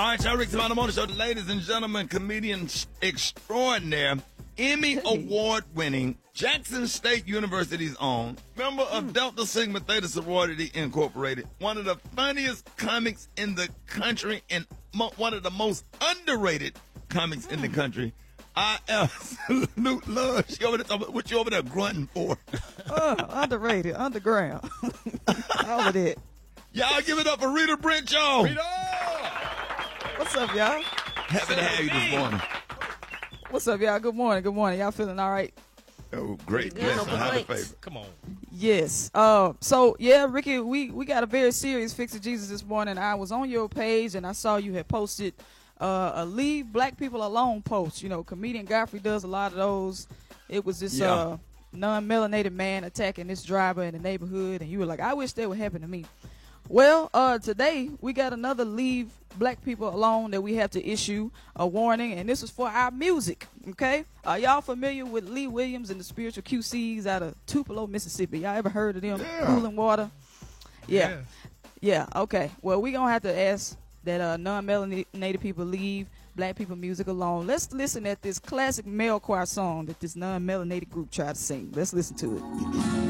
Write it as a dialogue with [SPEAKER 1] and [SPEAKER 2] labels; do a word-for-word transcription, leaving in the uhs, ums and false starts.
[SPEAKER 1] All right, y'all, Rick Savannah Motor Show. Ladies and gentlemen, comedian extraordinaire, Emmy Award-winning, Jackson State University's own, member of mm. Delta Sigma Theta Sorority Incorporated, one of the funniest comics in the country and mo- one of the most underrated comics mm. in the country. I absolute love. She over there, what you over there grunting for?
[SPEAKER 2] uh, underrated, underground. All of that.
[SPEAKER 1] Y'all give it up for Rita Brent, y'all.
[SPEAKER 3] Rita!
[SPEAKER 2] What's up, y'all?
[SPEAKER 1] Happy to have you this morning.
[SPEAKER 2] What's up, y'all? Good morning. Good morning. Y'all feeling all right?
[SPEAKER 1] Oh, great.
[SPEAKER 4] Good.
[SPEAKER 1] Yes,
[SPEAKER 4] No
[SPEAKER 1] a highly
[SPEAKER 4] complaints.
[SPEAKER 1] favored.
[SPEAKER 3] Come on.
[SPEAKER 2] Yes. Uh, so, yeah, Ricky, we, we got a very serious Fix It Jesus this morning. I was on your page, and I saw you had posted uh, a Leave Black People Alone post. You know, comedian Godfrey does a lot of those. It was this
[SPEAKER 1] Yeah.
[SPEAKER 2] uh, non-melanated man attacking this driver in the neighborhood, and you were like, I wish that would happen to me. Well, uh, today we got another Leave Black People Alone that we have to issue a warning, and this is for our music, okay? Are y'all familiar with Lee Williams and the Spiritual Q Cs out of Tupelo, Mississippi? Y'all ever heard of them?
[SPEAKER 1] Yeah.
[SPEAKER 2] Cooling Water? Yeah.
[SPEAKER 3] Yeah.
[SPEAKER 2] Yeah, okay. Well, we're going to have to ask that uh, non-melanated people leave Black people music alone. Let's listen at this classic male choir song that this non-melanated group tried to sing. Let's listen to it.